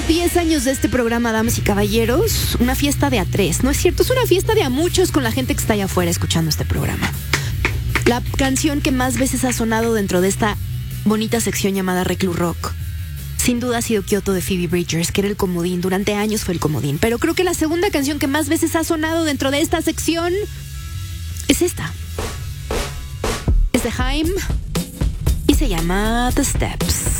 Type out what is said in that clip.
10 años de este programa, damas y caballeros, una fiesta de a tres. No es cierto, es una fiesta de a muchos con la gente que está allá afuera escuchando este programa. La canción que más veces ha sonado dentro de esta bonita sección llamada Reclu Rock, sin duda ha sido Kyoto de Phoebe Bridgers, que era el comodín. Durante años fue el comodín. Pero creo que la segunda canción que más veces ha sonado dentro de esta sección es esta. Es de Haim y se llama The Steps.